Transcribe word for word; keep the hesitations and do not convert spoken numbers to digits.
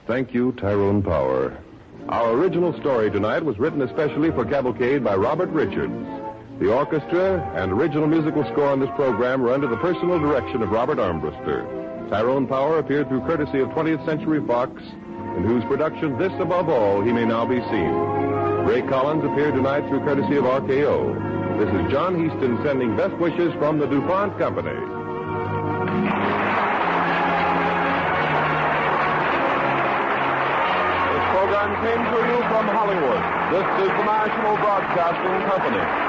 Thank you, Tyrone Power. Our original story tonight was written especially for Cavalcade by Robert Richards. The orchestra and original musical score on this program were under the personal direction of Robert Armbruster. Tyrone Power appeared through courtesy of twentieth Century Fox, in whose production This Above All He May Now Be Seen. Ray Collins appeared tonight through courtesy of R K O. This is John Heaston sending best wishes from the DuPont Company. This program came to you from Hollywood. This is the National Broadcasting Company.